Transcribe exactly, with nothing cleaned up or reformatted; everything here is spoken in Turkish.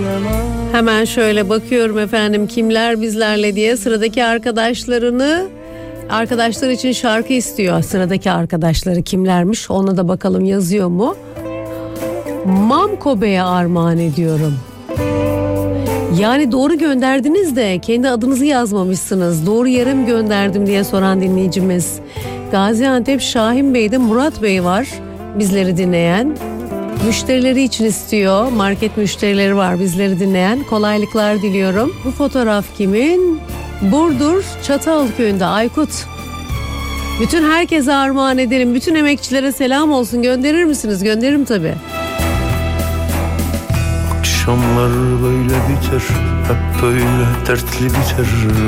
Hemen şöyle bakıyorum efendim kimler bizlerle diye. Sıradaki arkadaşlarını, arkadaşlar için şarkı istiyor. Sıradaki arkadaşları kimlermiş ona da bakalım yazıyor mu? Mamko Bey'e armağan ediyorum. Yani doğru gönderdiniz de kendi adınızı yazmamışsınız. Doğru yere mi gönderdim diye soran dinleyicimiz. Gaziantep Şahin Bey'de Murat Bey var bizleri dinleyen. Müşterileri için istiyor. Market müşterileri var bizleri dinleyen. Kolaylıklar diliyorum. Bu fotoğraf kimin? Burdur Çatal Köyü'nde Aykut. Bütün herkese armağan ederim. Bütün emekçilere selam olsun. Gönderir misiniz? Gönderirim tabii. Akşamlar böyle biter, hep böyle dertli biter.